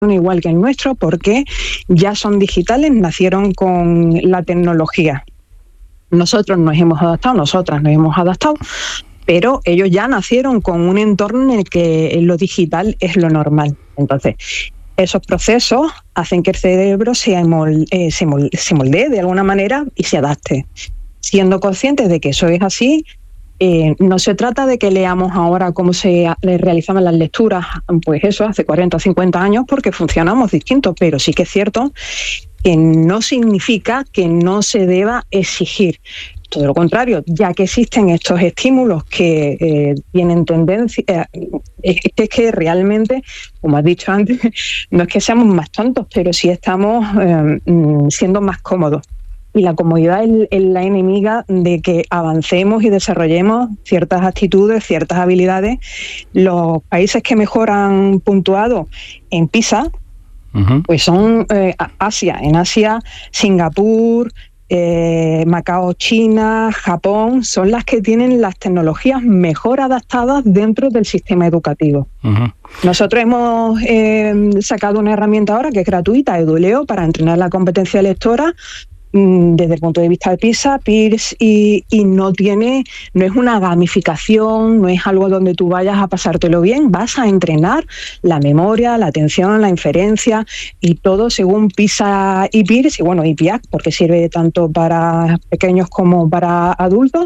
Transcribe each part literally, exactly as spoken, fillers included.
igual que el nuestro, porque ya son digitales, nacieron con la tecnología. Nosotros nos hemos adaptado, nosotras nos hemos adaptado, pero ellos ya nacieron con un entorno en el que lo digital es lo normal. Entonces, esos procesos hacen que el cerebro se, mol, eh, se, mol, se moldee de alguna manera y se adapte. Siendo conscientes de que eso es así, eh, no se trata de que leamos ahora cómo se realizaban las lecturas, pues eso, hace cuarenta o cincuenta años, porque funcionamos distintos, pero sí que es cierto que no significa que no se deba exigir. Todo lo contrario, ya que existen estos estímulos que eh, tienen tendencia, eh, es, es que realmente, como has dicho antes, no es que seamos más tontos, pero sí estamos eh, siendo más cómodos. Y la comodidad es, es la enemiga de que avancemos y desarrollemos ciertas actitudes, ciertas habilidades. Los países que mejor han puntuado en PISA, uh-huh. pues son eh, Asia. En Asia, Singapur, Eh, Macao, China, Japón, son las que tienen las tecnologías mejor adaptadas dentro del sistema educativo. Uh-huh. Nosotros hemos eh, sacado una herramienta ahora que es gratuita, EduLeo, para entrenar la competencia lectora desde el punto de vista de PISA, Pearce, y, y no tiene, no es una gamificación, no es algo donde tú vayas a pasártelo bien, vas a entrenar la memoria, la atención, la inferencia y todo según PISA y Pearce, y bueno, y P I A C, porque sirve tanto para pequeños como para adultos.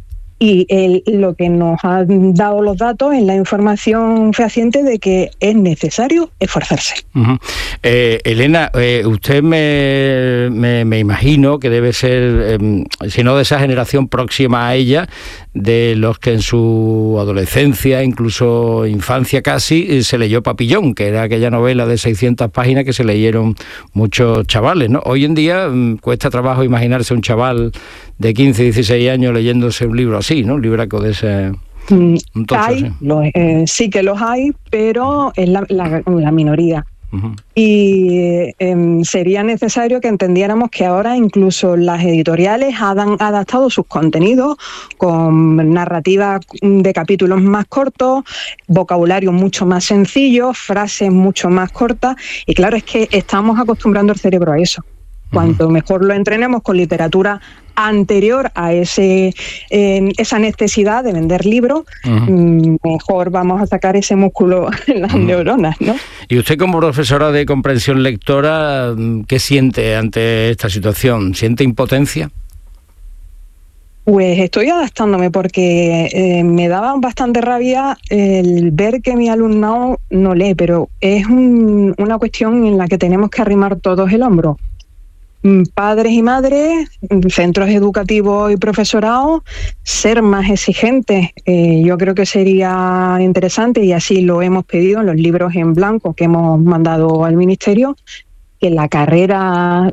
Y el, lo que nos han dado los datos es la información fehaciente de que es necesario esforzarse. Uh-huh. Eh, Elena, eh, usted me, me, me imagino que debe ser, eh, si no de esa generación próxima a ella, de los que en su adolescencia, incluso infancia casi, se leyó Papillón, que era aquella novela de seiscientas páginas que se leyeron muchos chavales, ¿no? Hoy en día mmm, cuesta trabajo imaginarse un chaval de quince, dieciséis años leyéndose un libro así, ¿no? Un libraco de ese... Mm, un tocho, hay, ¿sí? Los, eh, sí que los hay, pero es la, la, la minoría. Uh-huh. Y eh, sería necesario que entendiéramos que ahora incluso las editoriales han adaptado sus contenidos con narrativas de capítulos más cortos, vocabulario mucho más sencillo, frases mucho más cortas, y claro, es que estamos acostumbrando el cerebro a eso. Cuanto mejor lo entrenemos con literatura anterior a ese eh, esa necesidad de vender libros, uh-huh. mejor vamos a sacar ese músculo en las uh-huh. neuronas, ¿no? Y usted, como profesora de comprensión lectora, ¿qué siente ante esta situación? ¿Siente impotencia? Pues estoy adaptándome porque eh, me daba bastante rabia el ver que mi alumnado no lee, pero es un, una cuestión en la que tenemos que arrimar todos el hombro. Padres y madres, centros educativos y profesorado, ser más exigentes. Eh, yo creo que sería interesante, y así lo hemos pedido en los libros en blanco que hemos mandado al Ministerio, que la carrera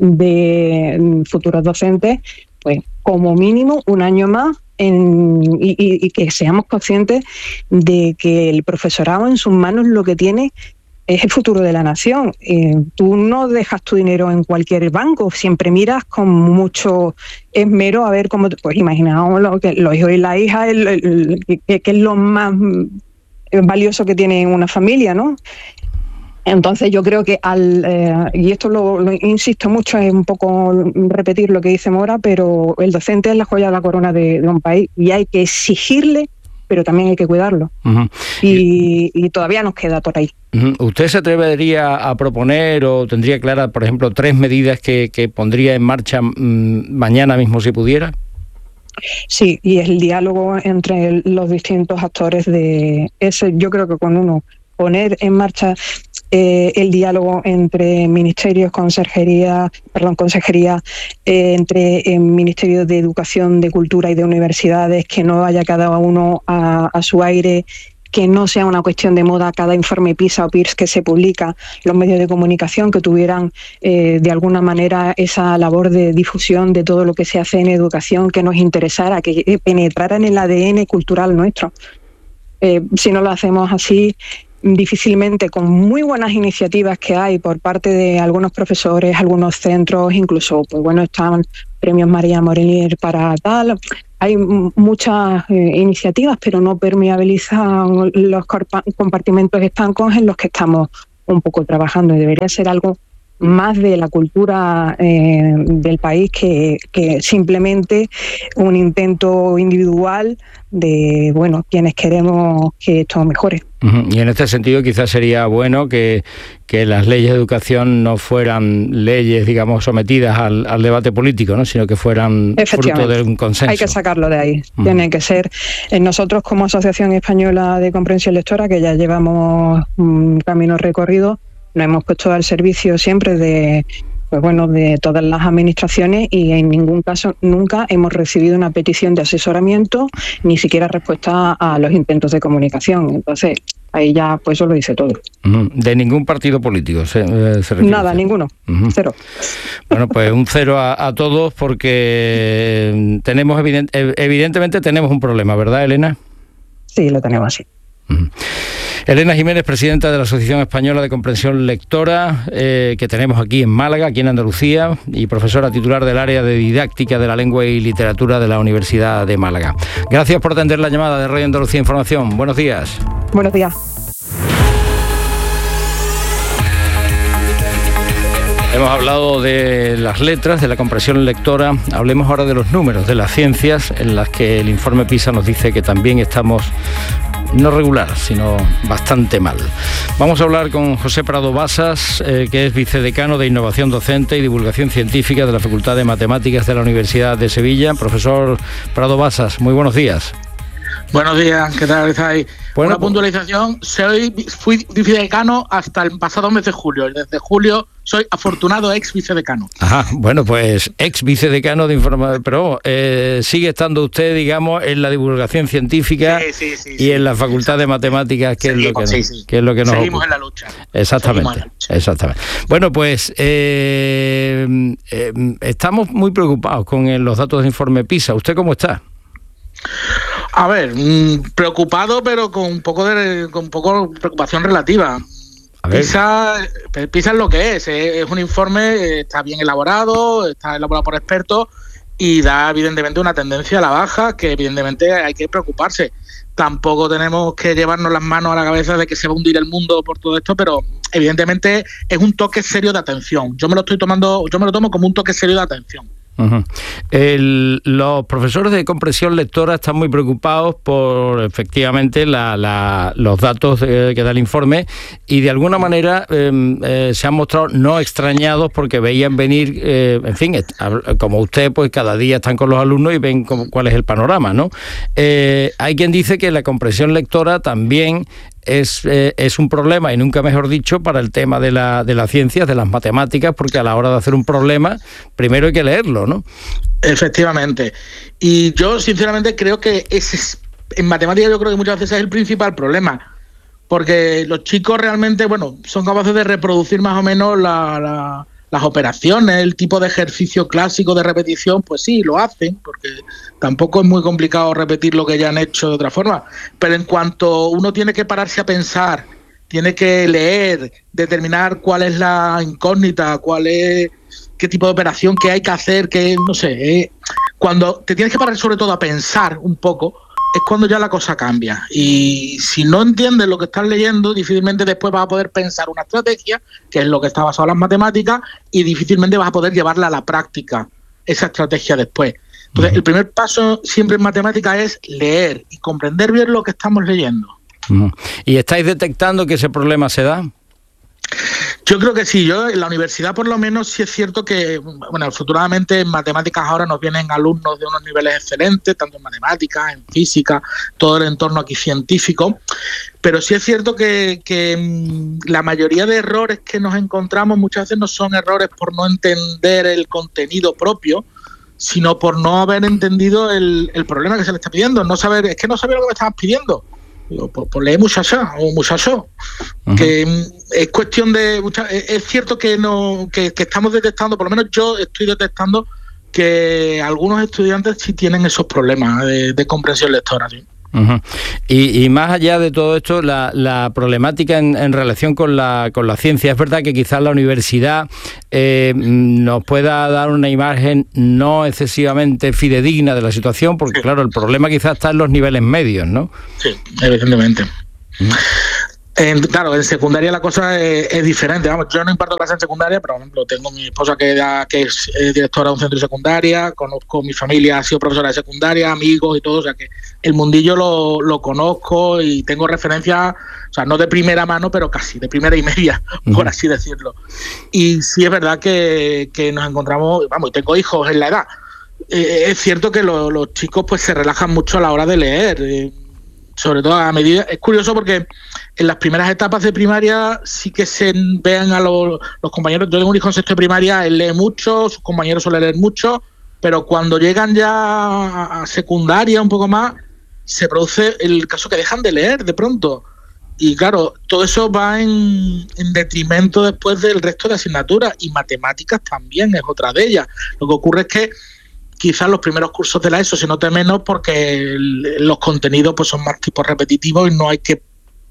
de futuros docentes, pues como mínimo un año más, en, y, y, y que seamos conscientes de que el profesorado en sus manos lo que tiene es el futuro de la nación. Eh, tú no dejas tu dinero en cualquier banco, siempre miras con mucho esmero a ver cómo, pues imaginaos lo que los hijos y la hija, el, el, el, que, que es lo más valioso que tiene una familia, ¿no? Entonces yo creo que al, eh, y esto lo, lo insisto mucho, es un poco repetir lo que dice Mora, pero el docente es la joya de la corona de, de un país y hay que exigirle, pero también hay que cuidarlo. Uh-huh. Y, y todavía nos queda por ahí. Uh-huh. ¿Usted se atrevería a proponer o tendría claras, por ejemplo, tres medidas que, que pondría en marcha mmm, mañana mismo si pudiera? Sí, y el diálogo entre los distintos actores de ese, yo creo que con uno, poner en marcha eh, el diálogo entre ministerios, consejería, perdón, consejería, eh, entre eh, ministerios de educación, de cultura y de universidades, que no vaya cada uno a, a su aire, que no sea una cuestión de moda cada informe PISA o Pearce que se publica, los medios de comunicación que tuvieran eh, de alguna manera esa labor de difusión de todo lo que se hace en educación, que nos interesara, que penetrara en el A D N cultural nuestro. Eh, si no lo hacemos así, difícilmente, con muy buenas iniciativas que hay por parte de algunos profesores, algunos centros, incluso, pues bueno, están premios María Morelier para tal. Hay muchas eh, iniciativas, pero no permeabilizan los compartimentos estancos en los que estamos un poco trabajando, y debería ser algo más de la cultura eh, del país que, que simplemente un intento individual de, bueno, quienes queremos que esto mejore. Uh-huh. Y en este sentido quizás sería bueno que, que las leyes de educación no fueran leyes, digamos, sometidas al, al debate político, ¿no?, sino que fueran fruto de un consenso. Hay que sacarlo de ahí. Uh-huh. Tiene que ser, eh, nosotros como Asociación Española de Comprensión Lectora, que ya llevamos un camino recorrido, nos hemos puesto al servicio siempre de, pues bueno, de todas las administraciones, y en ningún caso nunca hemos recibido una petición de asesoramiento, ni siquiera respuesta a los intentos de comunicación. Entonces, ahí ya pues eso lo dice todo. Uh-huh. De ningún partido político se, eh, se refiere. Nada, ninguno. Uh-huh. Cero. Bueno, pues un cero a, a todos, porque tenemos evident, evidentemente tenemos un problema, ¿verdad, Elena? Sí, lo tenemos así. Uh-huh. Elena Jiménez, presidenta de la Asociación Española de Comprensión Lectora, eh, que tenemos aquí en Málaga, aquí en Andalucía, y profesora titular del área de didáctica de la lengua y literatura de la Universidad de Málaga. Gracias por atender la llamada de Radio Andalucía Información. Buenos días. Buenos días. Hemos hablado de las letras, de la comprensión lectora. Hablemos ahora de los números, de las ciencias, en las que el informe PISA nos dice que también estamos no regular, sino bastante mal. Vamos a hablar con José Prado Basas, eh, que es vicedecano de Innovación Docente y Divulgación Científica de la Facultad de Matemáticas de la Universidad de Sevilla. Profesor Prado Basas, muy buenos días. Buenos días, ¿qué tal estáis? Bueno, Una puntualización, soy, fui vicedecano hasta el pasado mes de julio, y desde julio soy afortunado ex vicedecano. Ajá, bueno, pues ex vicedecano de información, pero eh, sigue estando usted, digamos, en la divulgación científica sí, sí, sí, y sí, en la Facultad de Matemáticas, que, seguimos, es, lo que, sí, sí. que es lo que nos Seguimos ocupa. en la lucha. Exactamente, en la lucha. exactamente. Bueno, pues eh, eh, estamos muy preocupados con los datos del informe PISA. ¿Usted cómo está? A ver, mmm, preocupado, pero con un poco de con un poco preocupación relativa. PISA, PISA es lo que es, es un informe, está bien elaborado, está elaborado por expertos y da evidentemente una tendencia a la baja que evidentemente hay que preocuparse. Tampoco tenemos que llevarnos las manos a la cabeza de que se va a hundir el mundo por todo esto, pero evidentemente es un toque serio de atención. Yo me lo estoy tomando, yo me lo tomo como un toque serio de atención. Uh-huh. El, los profesores de comprensión lectora están muy preocupados por efectivamente la, la, los datos eh, que da el informe, y de alguna manera eh, eh, se han mostrado no extrañados porque veían venir, eh, en fin, como usted, pues cada día están con los alumnos y ven cómo, cuál es el panorama, ¿no? Eh, hay quien dice que la comprensión lectora también Es, eh, es un problema, y nunca mejor dicho, para el tema de, la, de las ciencias, de las matemáticas, porque a la hora de hacer un problema, primero hay que leerlo, ¿no? Efectivamente. Y yo, sinceramente, creo que ese es, en matemáticas yo creo que muchas veces es el principal problema, porque los chicos realmente, bueno, son capaces de reproducir más o menos la, la, las operaciones, el tipo de ejercicio clásico de repetición, pues sí, lo hacen, porque tampoco es muy complicado repetir lo que ya han hecho de otra forma. Pero en cuanto uno tiene que pararse a pensar, tiene que leer, determinar cuál es la incógnita, cuál es qué tipo de operación que hay que hacer, que no sé, eh, cuando te tienes que parar sobre todo a pensar un poco, es cuando ya la cosa cambia. Y si no entiendes lo que estás leyendo, difícilmente después vas a poder pensar una estrategia, que es lo que está basado en las matemáticas, y difícilmente vas a poder llevarla a la práctica, esa estrategia después. Entonces, uh-huh. el primer paso siempre en matemáticas es leer y comprender bien lo que estamos leyendo. Uh-huh. ¿Y estáis detectando que ese problema se da? Yo creo que sí. Yo en la universidad, por lo menos, sí es cierto que, bueno, afortunadamente en matemáticas ahora nos vienen alumnos de unos niveles excelentes, tanto en matemáticas, en física, todo el entorno aquí científico, pero sí es cierto que, que la mayoría de errores que nos encontramos muchas veces no son errores por no entender el contenido propio, sino por no haber entendido el, el problema que se le está pidiendo, no saber, es que no sabía lo que me estabas pidiendo. Por, por leer muchacha o muchacho, uh-huh. que es cuestión de mucha, es cierto que no que, que estamos detectando, por lo menos yo estoy detectando que algunos estudiantes sí tienen esos problemas de, de comprensión lectora, ¿sí? Uh-huh. Y, y más allá de todo esto, la, la problemática en, en relación con la con la ciencia, es verdad que quizás la universidad eh, nos pueda dar una imagen no excesivamente fidedigna de la situación, porque sí. claro, el problema quizás está en los niveles medios, ¿no? Sí, evidentemente. Uh-huh. En, claro, en secundaria la cosa es, es diferente. Vamos, yo no imparto clases en secundaria, pero por ejemplo tengo mi esposa que, da, que es eh, directora de un centro de secundaria, conozco mi familia, ha sido profesora de secundaria, amigos y todo, o sea que el mundillo lo, lo conozco y tengo referencias, o sea, no de primera mano, pero casi de primera y media, uh-huh. por así decirlo. Y sí es verdad que, que nos encontramos, vamos, tengo hijos en la edad. Eh, es cierto que lo, los chicos pues se relajan mucho a la hora de leer. Eh, sobre todo a medida, es curioso porque en las primeras etapas de primaria sí que se vean a los, los compañeros, yo tengo un hijo en sexto de primaria, él lee mucho, sus compañeros suelen leer mucho, pero cuando llegan ya a secundaria un poco más, se produce el caso que dejan de leer de pronto, y claro, todo eso va en, en detrimento después del resto de asignaturas, y matemáticas también es otra de ellas. Lo que ocurre es que quizás los primeros cursos de la ESO se note menos porque el, los contenidos pues son más tipo repetitivos y no hay que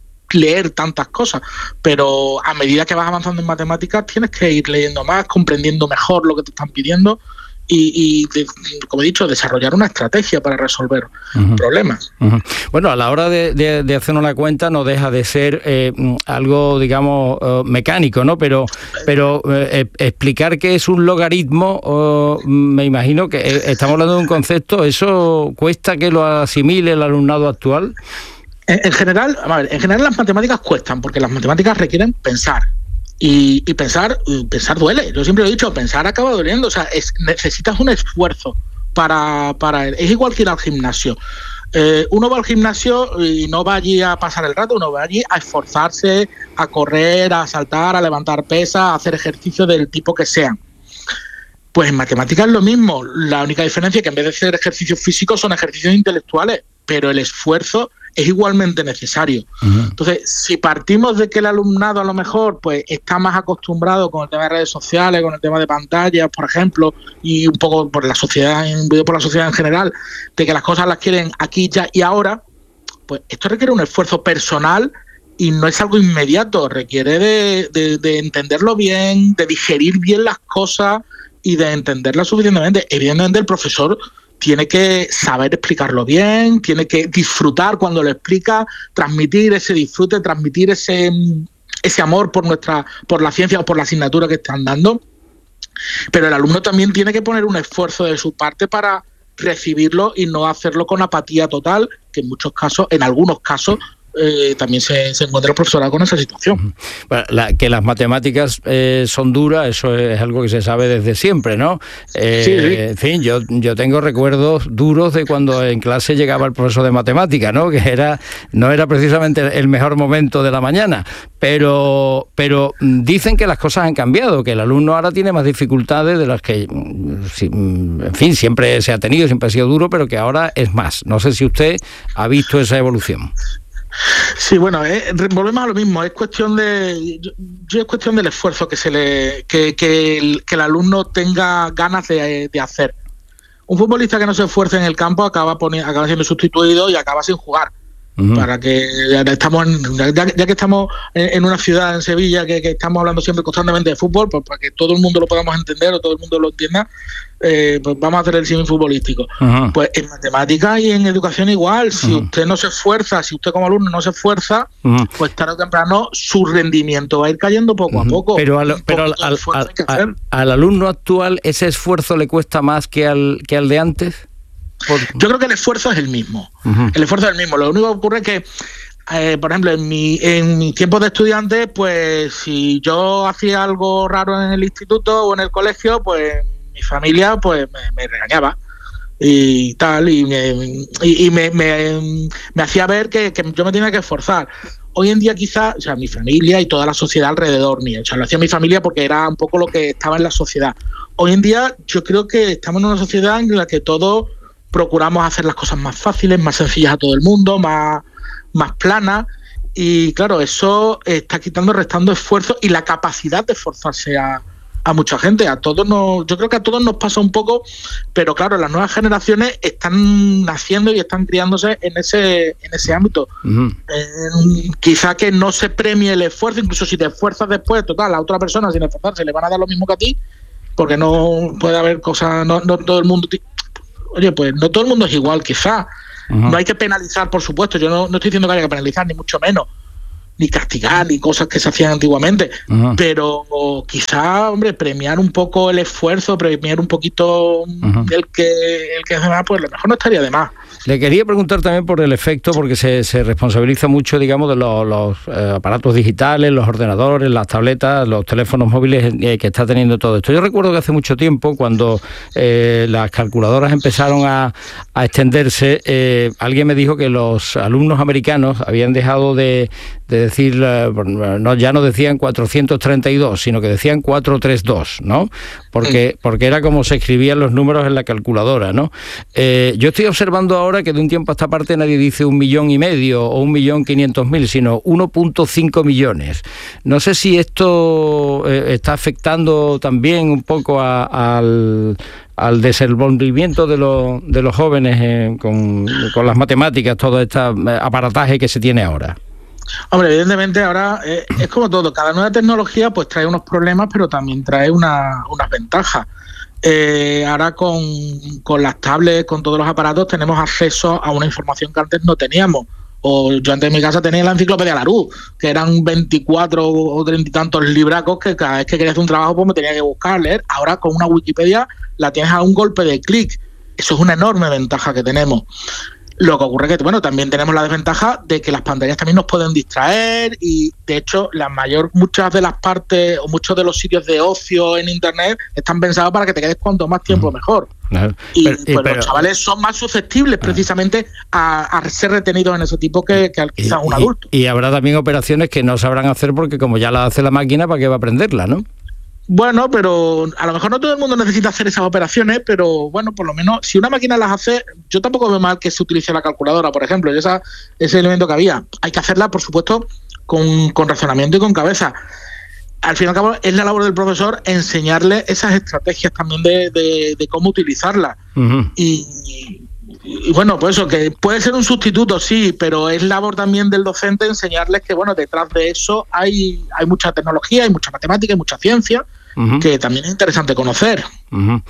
leer tantas cosas, pero a medida que vas avanzando en matemáticas tienes que ir leyendo más, comprendiendo mejor lo que te están pidiendo y, y de, como he dicho, desarrollar una estrategia para resolver uh-huh. problemas. Uh-huh. Bueno, a la hora de, de, de hacernos la cuenta no deja de ser eh, algo, digamos, uh, mecánico, ¿no? Pero, pero eh, explicar qué es un logaritmo, uh, me imagino que eh, estamos hablando de un concepto, ¿eso cuesta que lo asimile el alumnado actual? En, en general, a ver, en general las matemáticas cuestan, porque las matemáticas requieren pensar. Y, y pensar pensar duele, yo siempre lo he dicho, pensar acaba doliendo, o sea, es, necesitas un esfuerzo para, para es igual que ir al gimnasio. Eh, uno va al gimnasio y no va allí a pasar el rato, uno va allí a esforzarse, a correr, a saltar, a levantar pesas, a hacer ejercicios del tipo que sean. Pues en matemáticas es lo mismo, la única diferencia es que en vez de hacer ejercicios físicos son ejercicios intelectuales, pero el esfuerzo es igualmente necesario. Uh-huh. Entonces, si partimos de que el alumnado a lo mejor pues está más acostumbrado con el tema de redes sociales, con el tema de pantallas, por ejemplo, y un poco por la sociedad, por la sociedad en general, de que las cosas las quieren aquí, ya y ahora, pues esto requiere un esfuerzo personal y no es algo inmediato, requiere de, de, de entenderlo bien, de digerir bien las cosas y de entenderlas suficientemente. Evidentemente el profesor tiene que saber explicarlo bien, tiene que disfrutar cuando lo explica, transmitir ese disfrute, transmitir ese, ese amor por nuestra, por la ciencia o por la asignatura que están dando. Pero el alumno también tiene que poner un esfuerzo de su parte para recibirlo y no hacerlo con apatía total, que en muchos casos, en algunos casos, Eh, también se, se encuentra el profesorado con esa situación. Bueno, la, que las matemáticas eh, son duras, eso es algo que se sabe desde siempre, ¿no? Eh, sí, sí. En fin, yo, yo tengo recuerdos duros de cuando en clase llegaba el profesor de matemáticas, ¿no? Que era no era precisamente el mejor momento de la mañana, pero, pero dicen que las cosas han cambiado, que el alumno ahora tiene más dificultades de las que, en fin, siempre se ha tenido, siempre ha sido duro, pero que ahora es más. No sé si usted ha visto esa evolución. Sí, bueno, eh, volvemos a lo mismo, es cuestión de yo, yo es cuestión del esfuerzo que se le que, que, el, que el alumno tenga ganas de, de hacer. Un futbolista que no se esfuerce en el campo acaba poni- acaba siendo sustituido y acaba sin jugar. Uh-huh. Para que ya estamos en, ya, ya que estamos en, en una ciudad, en Sevilla, que, que estamos hablando siempre constantemente de fútbol, pues para que todo el mundo lo podamos entender o todo el mundo lo entienda, eh, pues vamos a hacer el símil futbolístico. Uh-huh. Pues en matemáticas y en educación igual, si uh-huh. usted no se esfuerza, si usted como alumno no se esfuerza, uh-huh. pues tarde o temprano su rendimiento va a ir cayendo poco uh-huh. a poco. Pero, al, pero al, al, al, al, al alumno actual, ¿ese esfuerzo le cuesta más que al, que al de antes? Por... Yo creo que el esfuerzo es el mismo. Uh-huh. El esfuerzo es el mismo. Lo único que ocurre es que, eh, por ejemplo, en mi en mi tiempo de estudiante, pues si yo hacía algo raro en el instituto o en el colegio, pues mi familia pues me, me regañaba y tal, y me, y, y me, me, me hacía ver que, que yo me tenía que esforzar. Hoy en día quizás, o sea, mi familia y toda la sociedad alrededor mío, o sea, lo hacía mi familia porque era un poco lo que estaba en la sociedad. Hoy en día yo creo que estamos en una sociedad en la que todos procuramos hacer las cosas más fáciles, más sencillas a todo el mundo, más, más planas, y claro, eso está quitando, restando esfuerzo y la capacidad de esforzarse a, a mucha gente. A todos nos, yo creo que a todos nos pasa un poco, pero claro, las nuevas generaciones están naciendo y están criándose en ese, en ese ámbito. Uh-huh. Eh, quizá que no se premie el esfuerzo, incluso si te esfuerzas después, total, a otra persona sin esforzarse le van a dar lo mismo que a ti, porque no puede haber cosas, no, no todo el mundo... T- Oye, pues no todo el mundo es igual, quizá. Uh-huh. No hay que penalizar, por supuesto. Yo no, no estoy diciendo que haya que penalizar, ni mucho menos. ni castigar, ni cosas que se hacían antiguamente. Uh-huh. Pero quizá, hombre, premiar un poco el esfuerzo, premiar un poquito uh-huh. el que el que hace más, pues a lo mejor no estaría de más. Le quería preguntar también por el efecto, porque se, se responsabiliza mucho, digamos, de los, los eh, aparatos digitales, los ordenadores, las tabletas, los teléfonos móviles eh, que está teniendo todo esto. Yo recuerdo que hace mucho tiempo, cuando eh, las calculadoras empezaron a, a extenderse, eh, alguien me dijo que los alumnos americanos habían dejado de, de decir, eh, no, ya no decían cuatrocientos treinta y dos, sino que decían cuatrocientos treinta y dos, ¿no? Porque, porque era como se escribían los números en la calculadora, ¿no? Eh, yo estoy observando ahora que de un tiempo a esta parte nadie dice un millón y medio o un millón quinientos mil, sino uno punto cinco millones. No sé si esto eh, está afectando también un poco a, al, al desenvolvimiento de, lo, de los jóvenes eh, con, con las matemáticas, todo este aparataje que se tiene ahora. Hombre, evidentemente ahora eh, es como todo, cada nueva tecnología pues trae unos problemas, pero también trae una, unas ventajas. Eh, ahora con, con las tablets, con todos los aparatos, tenemos acceso a una información que antes no teníamos. O yo antes en mi casa tenía la enciclopedia Larousse, que eran veinticuatro o treinta y tantos libracos que cada vez que quería hacer un trabajo pues me tenía que buscar, leer. Ahora con una Wikipedia la tienes a un golpe de clic. Eso es una enorme ventaja que tenemos. Lo que ocurre es que, bueno, también tenemos la desventaja de que las pantallas también nos pueden distraer y, de hecho, la mayor, muchas de las partes o muchos de los sitios de ocio en Internet están pensados para que te quedes cuanto más tiempo mejor. Claro. Y pero, pues pero, los chavales son más susceptibles precisamente a, a ser retenidos en ese tipo que, que quizás un adulto. Y, y habrá también operaciones que no sabrán hacer porque como ya las hace la máquina, ¿para qué va a aprenderla, no? Bueno, pero a lo mejor no todo el mundo necesita hacer esas operaciones, pero bueno, por lo menos si una máquina las hace, yo tampoco veo mal que se utilice la calculadora, por ejemplo, esa, ese elemento que había. Hay que hacerla, por supuesto, con, con razonamiento y con cabeza. Al fin y al cabo, es la labor del profesor enseñarle esas estrategias también de, de, de cómo utilizarlas. Uh-huh. Y, y bueno, pues eso, que puede ser un sustituto, sí, pero es labor también del docente enseñarles que, bueno, detrás de eso hay, hay mucha tecnología, hay mucha matemática, hay mucha ciencia, uh-huh. que también es interesante conocer. Uh-huh.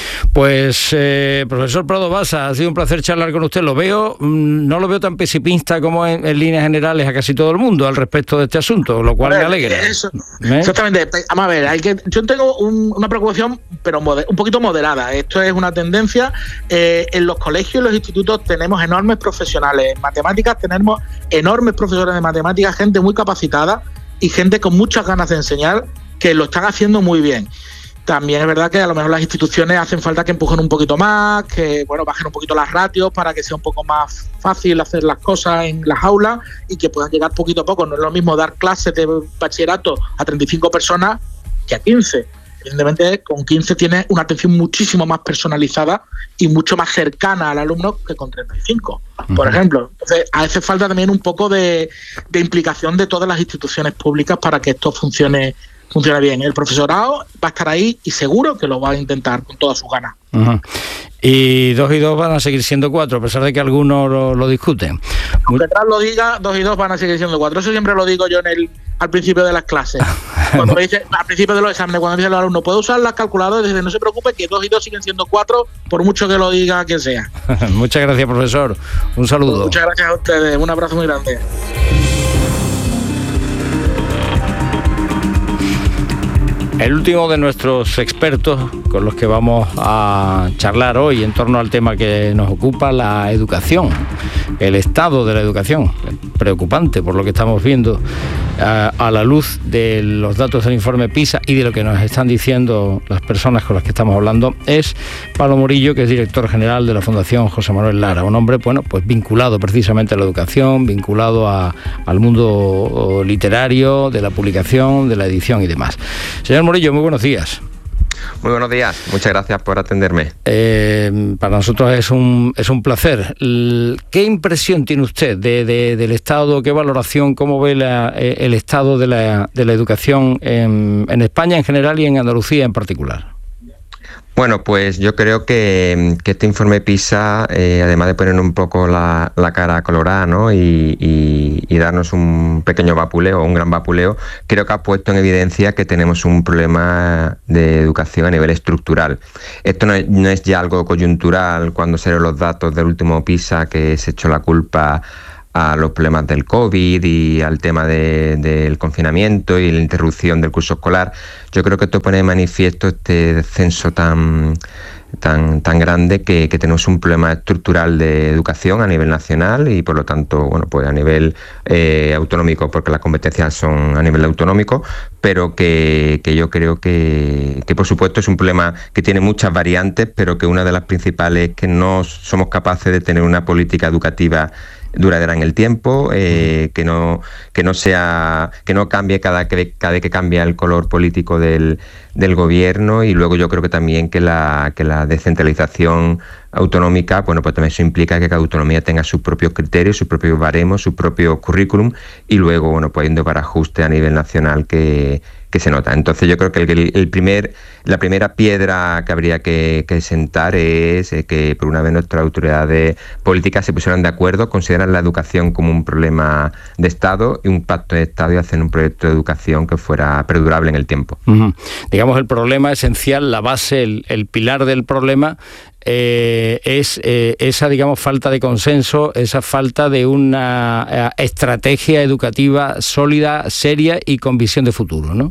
Pues, eh, profesor Prado Basa, ha sido un placer charlar con usted. Lo veo, no lo veo tan pesimista como en, en líneas generales a casi todo el mundo al respecto de este asunto, lo cual ver, me alegra. Eso, ¿Eh? Exactamente. Vamos a ver, hay que, yo tengo un, una preocupación, pero moder, un poquito moderada. Esto es una tendencia. Eh, en los colegios y los institutos tenemos enormes profesionales. En matemáticas tenemos enormes profesores de matemáticas, gente muy capacitada y gente con muchas ganas de enseñar que lo están haciendo muy bien. También es verdad que a lo mejor las instituciones hacen falta que empujen un poquito más, que bueno bajen un poquito las ratios para que sea un poco más fácil hacer las cosas en las aulas y que puedan llegar poquito a poco. No es lo mismo dar clases de bachillerato a treinta y cinco personas que a quince. Evidentemente, con quince tienes una atención muchísimo más personalizada y mucho más cercana al alumno que con treinta y cinco, por uh-huh. ejemplo. Entonces, hace falta también un poco de, de implicación de todas las instituciones públicas para que esto funcione funciona bien. El profesorado va a estar ahí y seguro que lo va a intentar con todas sus ganas. Uh-huh. Y dos y dos van a seguir siendo cuatro, a pesar de que algunos lo, lo discuten. Aunque Tras lo diga, dos y dos van a seguir siendo cuatro. Eso siempre lo digo yo en el al principio de las clases. Cuando me dice, al principio de los exámenes, cuando me dicen los alumnos, ¿puedo usar las calculadoras? Dice, no se preocupe, que dos y dos siguen siendo cuatro, por mucho que lo diga quien sea. Muchas gracias, profesor. Un saludo. Muchas gracias a ustedes. Un abrazo muy grande. El último de nuestros expertos con los que vamos a charlar hoy en torno al tema que nos ocupa, la educación, el estado de la educación, preocupante por lo que estamos viendo a, a la luz de los datos del informe PISA y de lo que nos están diciendo las personas con las que estamos hablando, es Pablo Morillo, que es director general de la Fundación José Manuel Lara, un hombre, bueno, pues vinculado precisamente a la educación, vinculado a, al mundo literario, de la publicación, de la edición y demás. Señor Morillo, muy buenos días. Muy buenos días, muchas gracias por atenderme. Eh, para nosotros es un es un placer. ¿Qué impresión tiene usted de, de, del estado, qué valoración, cómo ve la, el estado de la, de la educación en, en España en general y en Andalucía en particular? Bueno, pues yo creo que, que este informe PISA, eh, además de poner un poco la, la cara colorada, ¿no? y, y, y darnos un pequeño vapuleo, un gran vapuleo, creo que ha puesto en evidencia que tenemos un problema de educación a nivel estructural. Esto no es, no es ya algo coyuntural cuando se ven los datos del último PISA que se echó la culpa a los problemas del COVID y al tema de, del confinamiento y la interrupción del curso escolar. Yo creo que esto pone de manifiesto este descenso tan, tan, tan grande que, que tenemos un problema estructural de educación a nivel nacional y por lo tanto, bueno, pues a nivel eh, autonómico, porque las competencias son a nivel autonómico, pero que, que yo creo que, que por supuesto es un problema que tiene muchas variantes, pero que una de las principales es que no somos capaces de tener una política educativa duradera en el tiempo, eh, que no que no sea que no cambie cada que cada vez que cambia el color político del, del gobierno, y luego yo creo que también que la que la descentralización autonómica, bueno, pues también eso implica que cada autonomía tenga sus propios criterios, sus propios baremos, su propio currículum, y luego, bueno, pues yendo para ajuste a nivel nacional que, que se nota. Entonces yo creo que el, el primer la primera piedra que habría que, que sentar es eh, que por una vez nuestras autoridades políticas se pusieran de acuerdo, consideran la educación como un problema de Estado y un pacto de Estado, y hacen un proyecto de educación que fuera perdurable en el tiempo. Uh-huh. Digamos, el problema esencial, la base, el, el pilar del problema eh, es eh, esa, digamos, falta de consenso, esa falta de una eh, estrategia educativa sólida, seria y con visión de futuro, ¿no?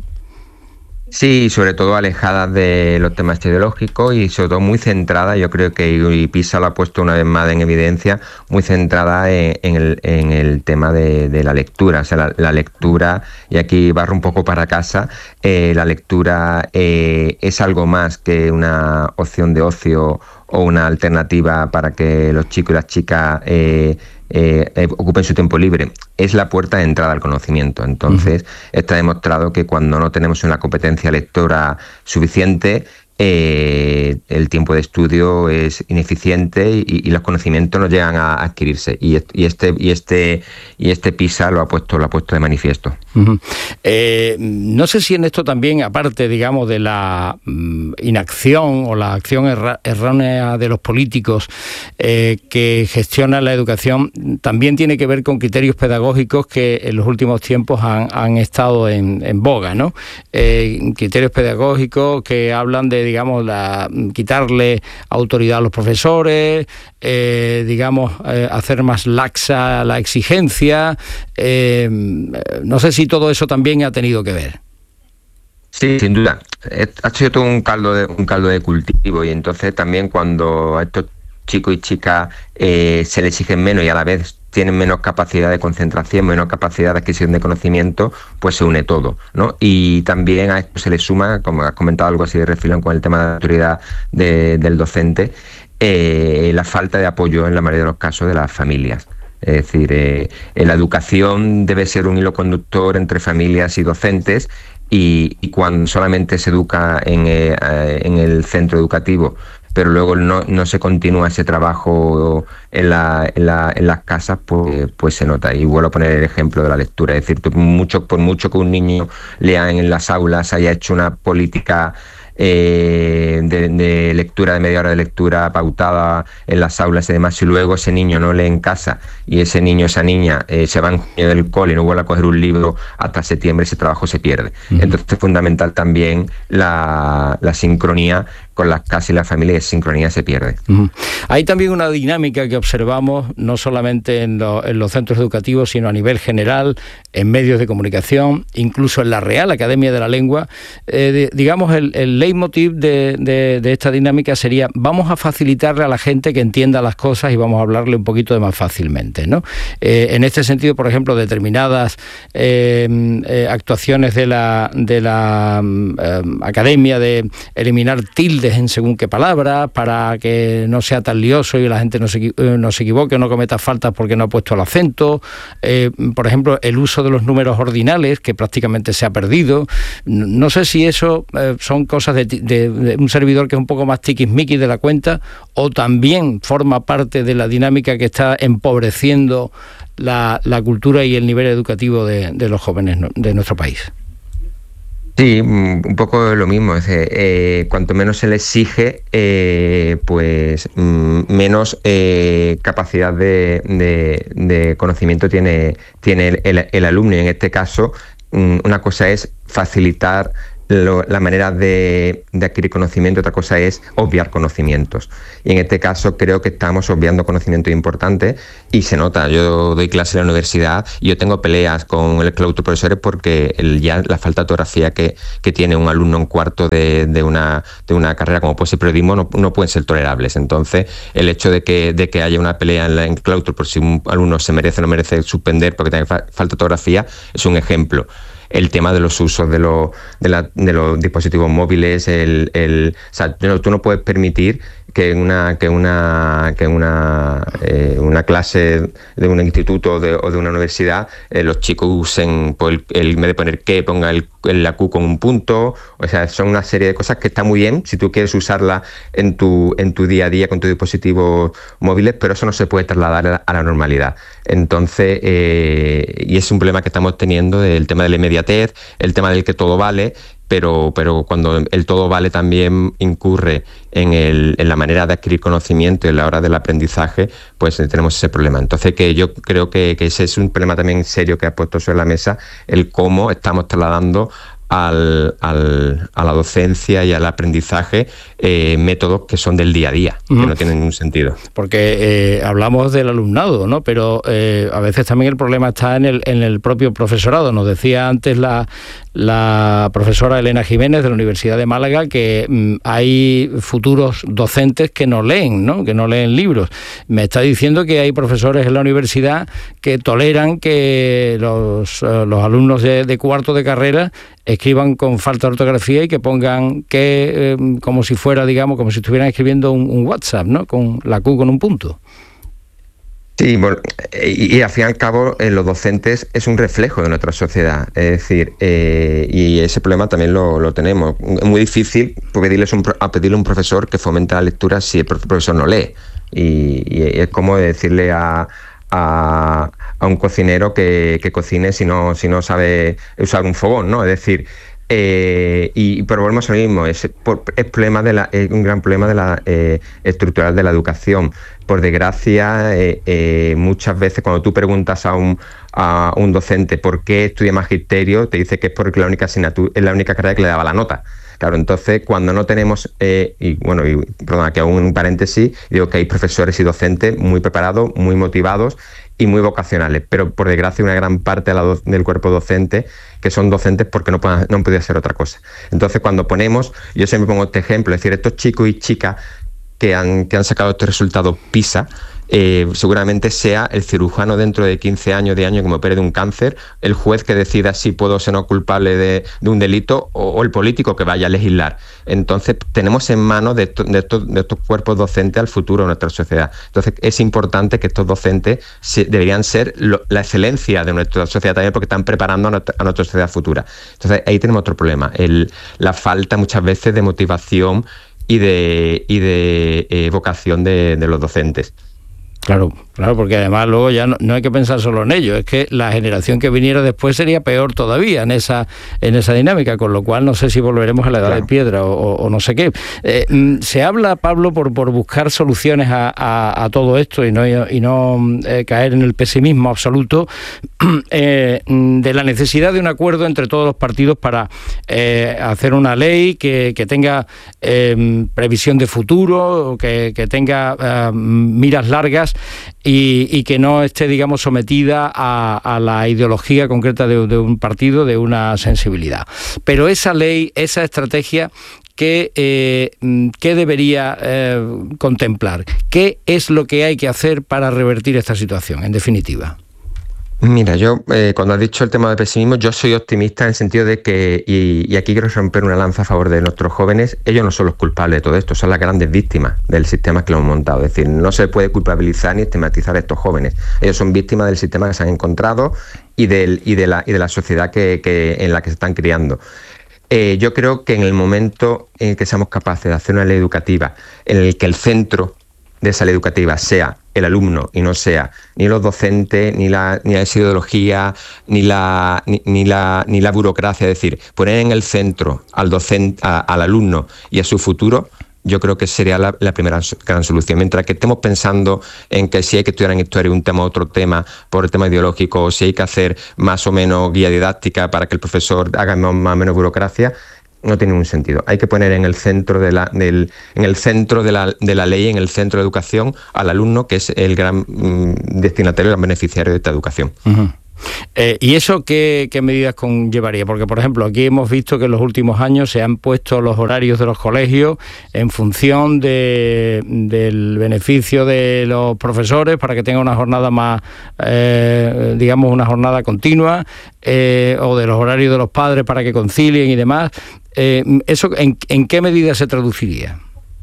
Sí, sobre todo alejadas de los temas ideológicos y sobre todo muy centrada, yo creo que y PISA lo ha puesto una vez más en evidencia, muy centrada en, en, el, en el tema de, de la lectura. O sea, la, la lectura, y aquí barro un poco para casa, eh, la lectura eh, es algo más que una opción de ocio o una alternativa para que los chicos y las chicas eh, eh, eh, ocupen su tiempo libre. Es la puerta de entrada al conocimiento. Entonces, uh-huh. está demostrado que cuando no tenemos una competencia lectora suficiente, eh, el tiempo de estudio es ineficiente y, y los conocimientos no llegan a adquirirse. Y, y este y este y este PISA lo ha puesto lo ha puesto de manifiesto. Uh-huh. Eh, no sé si en esto también, aparte, digamos, de la mm, inacción o la acción erra- errónea de los políticos eh, que gestionan la educación, también tiene que ver con criterios pedagógicos que en los últimos tiempos han, han estado en, en boga, ¿no? Eh, criterios pedagógicos que hablan de, digamos, la, quitarle autoridad a los profesores, eh, digamos, eh, hacer más laxa la exigencia. Eh, no sé si todo eso también ha tenido que ver. Sí, sin duda. Ha sido todo un caldo de, un caldo de cultivo, y entonces también cuando a estos chicos y chicas eh, se les exigen menos y a la vez tienen menos capacidad de concentración, menos capacidad de adquisición de conocimiento, pues se une todo, ¿no? Y también a esto se le suma, como has comentado algo así de refilón con el tema de la autoridad de, del docente, eh, la falta de apoyo en la mayoría de los casos de las familias. Es decir, eh, la educación debe ser un hilo conductor entre familias y docentes, y, y cuando solamente se educa en, eh, en el centro educativo, pero luego no, no se continúa ese trabajo en, la, en, la, en las casas, pues, pues se nota. Y vuelvo a poner el ejemplo de la lectura. Es decir, mucho, por mucho que un niño lea en las aulas, haya hecho una política eh, de, de lectura, de media hora de lectura pautada en las aulas y demás, si luego ese niño no lee en casa y ese niño, esa niña eh, se va en junio del cole y no vuelve a coger un libro hasta septiembre, ese trabajo se pierde. Uh-huh. Entonces es fundamental también la, la sincronía con las casas y la familia, y esa sincronía se pierde. Uh-huh. Hay también una dinámica que observamos, no solamente en, lo, en los centros educativos, sino a nivel general, en medios de comunicación, incluso en la Real Academia de la Lengua. Eh, de, digamos, el, el leitmotiv de, de, de esta dinámica sería: vamos a facilitarle a la gente que entienda las cosas y vamos a hablarle un poquito de más fácilmente, ¿no? Eh, en este sentido, por ejemplo, determinadas eh, eh, actuaciones de la, de la eh, Academia de eliminar tildes en según qué palabras, para que no sea tan lioso y la gente no se, no se equivoque, no cometa faltas porque no ha puesto el acento. Eh, por ejemplo, el uso de los números ordinales, que prácticamente se ha perdido. No sé si eso eh, son cosas de, de, de un servidor que es un poco más tiquismiquis de la cuenta, o también forma parte de la dinámica que está empobreciendo la, la cultura y el nivel educativo de, de los jóvenes de nuestro país. Sí, un poco lo mismo. Es decir, eh, cuanto menos se le exige, eh, pues mm, menos eh, capacidad de, de, de conocimiento tiene, tiene el, el, el alumno. Y en este caso, mm, una cosa es facilitar lo, la manera de, de adquirir conocimiento, otra cosa es obviar conocimientos. Y en este caso creo que estamos obviando conocimientos importantes y se nota. Yo doy clase en la universidad y yo tengo peleas con el claustro de profesores porque el, ya la falta de ortografía que, que tiene un alumno en cuarto de, de, una, de una carrera como puede ser periodismo no, no pueden ser tolerables. Entonces, el hecho de que, de que haya una pelea en, la, en el claustro por si un alumno se merece o no merece suspender porque tiene fa- falta de ortografía es un ejemplo. El tema de los usos de, lo, de, la, de los dispositivos móviles, el, el, o sea, tú no puedes permitir que una que una que una eh, una clase de un instituto de, o de una universidad eh, los chicos usen pues, el, el en vez de poner que ponga el, el la Q con un punto. O sea, son una serie de cosas que están muy bien si tú quieres usarla en tu en tu día a día con tus dispositivos móviles, pero eso no se puede trasladar a la, a la normalidad. Entonces, eh, y es un problema que estamos teniendo del tema de la inmediatez, el tema del que todo vale. Pero, pero cuando el todo vale también incurre en, el, en la manera de adquirir conocimiento y en la hora del aprendizaje, pues tenemos ese problema. Entonces, que yo creo que, que ese es un problema también serio que ha puesto sobre la mesa, el cómo estamos trasladando al, al, a la docencia y al aprendizaje eh, métodos que son del día a día, uh-huh. que no tienen ningún sentido. Porque eh, hablamos del alumnado, ¿no? Pero eh, a veces también el problema está en el, en el propio profesorado. Nos decía antes la, la profesora Elena Jiménez de la Universidad de Málaga que mm, hay futuros docentes que no leen, ¿no? Que no leen libros. Me está diciendo que hay profesores en la universidad que toleran que los, uh, los alumnos de, de cuarto de carrera escriban con falta de ortografía y que pongan que eh, como si fuera, digamos, como si estuvieran escribiendo un, un WhatsApp, ¿no? Con la Q con un punto. Sí, bueno, y, y al fin y al cabo eh, los docentes es un reflejo de nuestra sociedad, es decir, eh, y ese problema también lo, lo tenemos. Es muy difícil pedirles un, a pedirle a un profesor que fomente la lectura si el profesor no lee, y, y es como decirle a... A, a un cocinero que, que cocine si no, si no sabe usar un fogón, ¿no? Es decir, eh, y pero volvemos al mismo, es, por, es, problema de la, es un gran problema de la eh, estructural de la educación. Por desgracia, eh, eh, muchas veces cuando tú preguntas a un, a un docente por qué estudia magisterio, te dice que es porque la única asignatura, es la única carrera que le daba la nota. Claro, entonces cuando no tenemos, eh, y bueno, y, perdón, aquí hago un paréntesis, digo que hay profesores y docentes muy preparados, muy motivados y muy vocacionales, pero por desgracia una gran parte de la do- del cuerpo docente que son docentes porque no, puedan, no han podido hacer otra cosa. Entonces cuando ponemos, yo siempre pongo este ejemplo, es decir, estos chicos y chicas que han, que han sacado estos resultados PISA, Eh, seguramente sea el cirujano dentro de quince años, de años que me opere de un cáncer, el juez que decida si puedo ser no culpable de, de un delito o, o el político que vaya a legislar. Entonces tenemos en manos de, esto, de, estos, de estos cuerpos docentes al futuro de nuestra sociedad. Entonces es importante que estos docentes se, deberían ser lo, la excelencia de nuestra sociedad también porque están preparando a nuestra, a nuestra sociedad futura. Entonces ahí tenemos otro problema, el, la falta muchas veces de motivación y de, y de eh, vocación de, de los docentes. Claro, claro, porque además luego ya no, no hay que pensar solo en ello, es que la generación que viniera después sería peor todavía en esa en esa dinámica, con lo cual no sé si volveremos a la edad claro. de piedra o, o, o no sé qué. Eh, se habla, Pablo, por, por buscar soluciones a, a, a todo esto y no, y no eh, caer en el pesimismo absoluto, eh, de la necesidad de un acuerdo entre todos los partidos para eh, hacer una ley que, que tenga eh, previsión de futuro, que, que tenga eh, miras largas, Y, y que no esté, digamos, sometida a, a la ideología concreta de, de un partido, de una sensibilidad. Pero esa ley, esa estrategia, ¿qué, eh, ¿qué debería eh, contemplar? ¿Qué es lo que hay que hacer para revertir esta situación, en definitiva? Mira, yo eh, cuando has dicho el tema del pesimismo, yo soy optimista en el sentido de que, y, y aquí quiero romper una lanza a favor de nuestros jóvenes, ellos no son los culpables de todo esto, son las grandes víctimas del sistema que lo hemos montado. Es decir, no se puede culpabilizar ni estigmatizar a estos jóvenes. Ellos son víctimas del sistema que se han encontrado y, del, y, de, la, y de la sociedad que, que, en la que se están criando. Eh, yo creo que en el momento en el que seamos capaces de hacer una ley educativa, en el que el centro de esa ley educativa sea el alumno y no sea ni los docentes, ni la, ni la ideología, ni la, ni, ni, la, ni la burocracia, es decir, poner en el centro al docente, a, al alumno y a su futuro, yo creo que sería la, la primera gran solución. Mientras que estemos pensando en que si hay que estudiar en historia un tema o otro tema por el tema ideológico, o si hay que hacer más o menos guía didáctica para que el profesor haga más o menos burocracia, no tiene ningún sentido. Hay que poner en el centro de la, del, en el centro de la, de la ley, en el centro de educación, al alumno, que es el gran mmm, destinatario, el gran beneficiario de esta educación. Uh-huh. Eh, ¿Y eso qué, qué medidas conllevaría? Porque, por ejemplo, aquí hemos visto que en los últimos años se han puesto los horarios de los colegios en función de, del beneficio de los profesores para que tengan una jornada más, eh, digamos, una jornada continua, eh, o de los horarios de los padres para que concilien y demás. Eh, ¿Eso en, en qué medida se traduciría?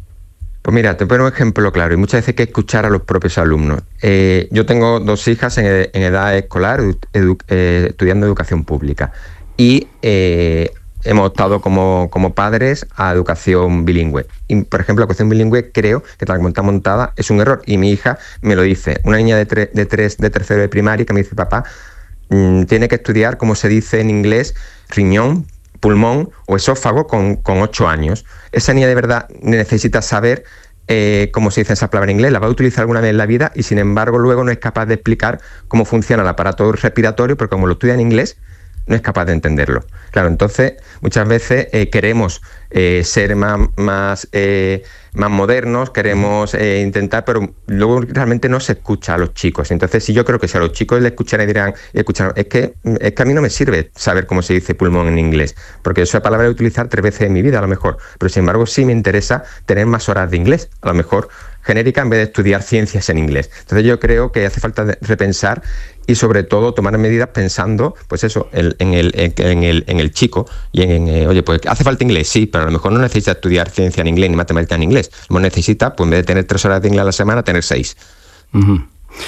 Pues mira, te pongo un ejemplo claro, y muchas veces hay que escuchar a los propios alumnos. Eh, yo tengo dos hijas en, en edad escolar edu, eh, estudiando educación pública y eh, hemos optado como, como padres a educación bilingüe. Y, por ejemplo, la cuestión bilingüe creo que tal como está montada es un error, y mi hija me lo dice, una niña de, tre, de, tres, de tercero de primaria que me dice, papá, mmm, tiene que estudiar, como se dice en inglés, riñón, pulmón o esófago con, con ocho años. Esa niña de verdad necesita saber eh, cómo se dice esa palabra en inglés, la va a utilizar alguna vez en la vida y sin embargo luego no es capaz de explicar cómo funciona el aparato respiratorio porque como lo estudia en inglés no es capaz de entenderlo. Claro, entonces muchas veces eh, queremos eh, ser más, más, eh, más modernos, queremos eh, intentar, pero luego realmente no se escucha a los chicos. Entonces, si yo creo que si a los chicos les escuchan y dirán, escuchan, es que, es que a mí no me sirve saber cómo se dice pulmón en inglés, porque esa palabra la voy a utilizar tres veces en mi vida a lo mejor, pero sin embargo sí me interesa tener más horas de inglés, a lo mejor genérica en vez de estudiar ciencias en inglés. Entonces yo creo que hace falta repensar y sobre todo tomar medidas pensando, pues eso, en, en, el, en, el, en el chico y en, en eh, oye, pues hace falta inglés, sí, pero a lo mejor no necesita estudiar ciencia en inglés ni matemática en inglés. Lo necesita, pues en vez de tener tres horas de inglés a la semana, tener seis. Uh-huh.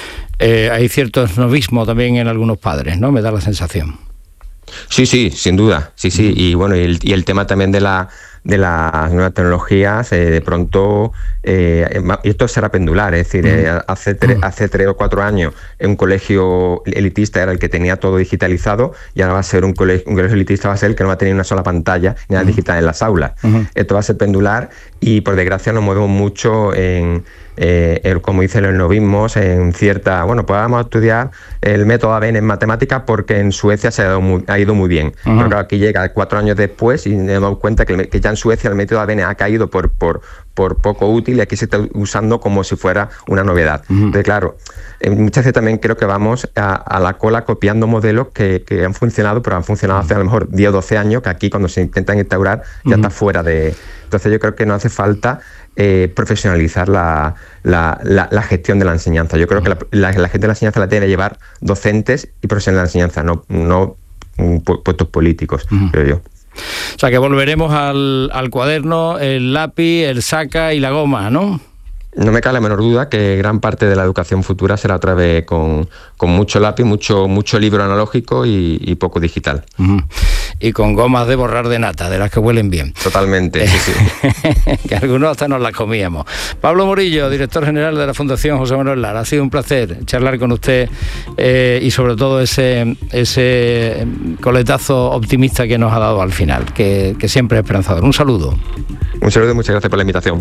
Eh, hay cierto snobismo también en algunos padres, ¿no? Me da la sensación. Sí, sí, sin duda, sí, sí, y bueno, y el, y el tema también de la de las nuevas tecnologías, eh, de pronto, eh, y esto será pendular, es decir, eh, hace, tre, hace tres o cuatro años un colegio elitista era el que tenía todo digitalizado y ahora va a ser un colegio, un colegio elitista va a ser el que no va a tener una sola pantalla ni nada uh-huh. digital en las aulas. Uh-huh. Esto va a ser pendular y por desgracia nos movemos mucho en... Eh, el, como dicen los novismos, en cierta, bueno, pues vamos a estudiar el método A B N en matemáticas porque en Suecia se ha, dado muy, ha ido muy bien. Uh-huh. Pero claro, aquí llega cuatro años después y nos damos cuenta que, que ya en Suecia el método A B N ha caído por, por, por poco útil y aquí se está usando como si fuera una novedad. Uh-huh. Entonces, claro, eh, muchas veces también creo que vamos a, a la cola copiando modelos que, que han funcionado, pero han funcionado hace a lo mejor diez o doce años, que aquí cuando se intentan instaurar ya uh-huh. está fuera de... Entonces yo creo que no hace falta eh, profesionalizar la, la, la, la gestión de la enseñanza. Yo creo que la, la, la gestión de la enseñanza la tienen que llevar docentes y profesionales de la enseñanza, no, no pu- puestos políticos, uh-huh. creo yo. O sea que volveremos al, al cuaderno, el lápiz, el saca y la goma, ¿no? No me cabe la menor duda que gran parte de la educación futura será otra vez con, con mucho lápiz, mucho, mucho libro analógico y, y poco digital. Uh-huh. Y con gomas de borrar de nata, de las que huelen bien. Totalmente, sí, sí. Que algunos hasta nos las comíamos. Pablo Morillo, director general de la Fundación José Manuel Lara. Ha sido un placer charlar con usted eh, y sobre todo ese, ese coletazo optimista que nos ha dado al final, que, que siempre es esperanzador. Un saludo. Un saludo y muchas gracias por la invitación.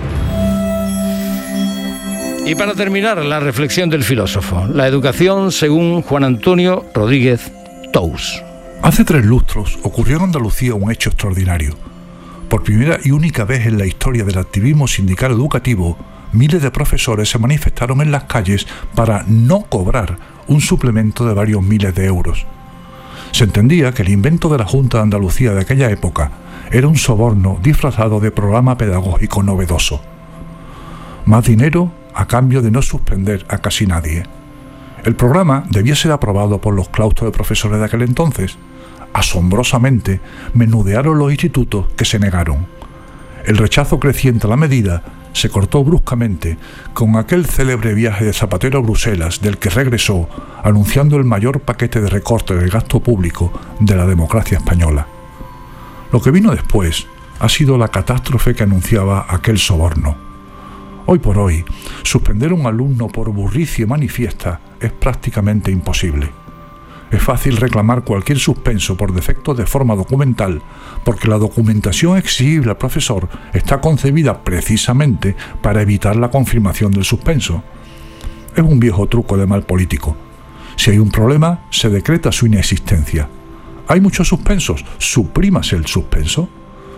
Y para terminar, la reflexión del filósofo. La educación según Juan Antonio Rodríguez Tous. Hace tres lustros ocurrió en Andalucía un hecho extraordinario. Por primera y única vez en la historia del activismo sindical educativo, miles de profesores se manifestaron en las calles para no cobrar un suplemento de varios miles de euros. Se entendía que el invento de la Junta de Andalucía de aquella época era un soborno disfrazado de programa pedagógico novedoso. Más dinero a cambio de no suspender a casi nadie. El programa debía ser aprobado por los claustros de profesores de aquel entonces. Asombrosamente, menudearon los institutos que se negaron. El rechazo creciente a la medida se cortó bruscamente con aquel célebre viaje de Zapatero a Bruselas, del que regresó anunciando el mayor paquete de recorte del gasto público de la democracia española. Lo que vino después ha sido la catástrofe que anunciaba aquel soborno. Hoy por hoy, suspender a un alumno por burricie manifiesta es prácticamente imposible. Es fácil reclamar cualquier suspenso por defecto de forma documental, porque la documentación exigible al profesor está concebida precisamente para evitar la confirmación del suspenso. Es un viejo truco de mal político. Si hay un problema, se decreta su inexistencia. ¿Hay muchos suspensos? ¿Suprímase el suspenso?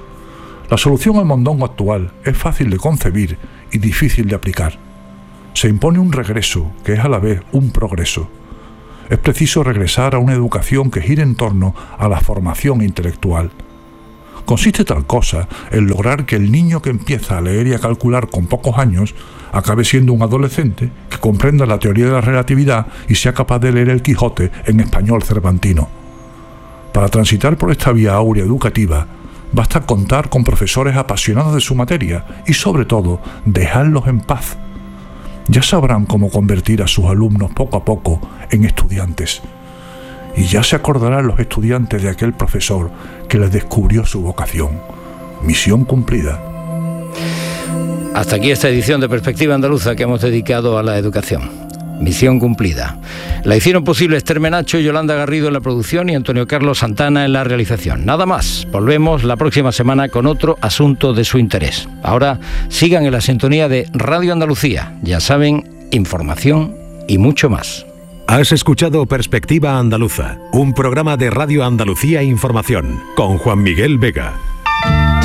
La solución al mondongo actual es fácil de concebir y difícil de aplicar. Se impone un regreso, que es a la vez un progreso. Es preciso regresar a una educación que gire en torno a la formación intelectual. Consiste tal cosa en lograr que el niño que empieza a leer y a calcular con pocos años acabe siendo un adolescente que comprenda la teoría de la relatividad y sea capaz de leer el Quijote en español cervantino. Para transitar por esta vía áurea educativa, basta contar con profesores apasionados de su materia y, sobre todo, dejarlos en paz. Ya sabrán cómo convertir a sus alumnos poco a poco en estudiantes. Y ya se acordarán los estudiantes de aquel profesor que les descubrió su vocación. Misión cumplida. Hasta aquí esta edición de Perspectiva Andaluza que hemos dedicado a la educación. Misión cumplida. La hicieron posible Esther Menacho y Yolanda Garrido en la producción y Antonio Carlos Santana en la realización. Nada más. Volvemos la próxima semana con otro asunto de su interés. Ahora sigan en la sintonía de Radio Andalucía. Ya saben, información y mucho más. Has escuchado Perspectiva Andaluza, un programa de Radio Andalucía Información, con Juan Miguel Vega.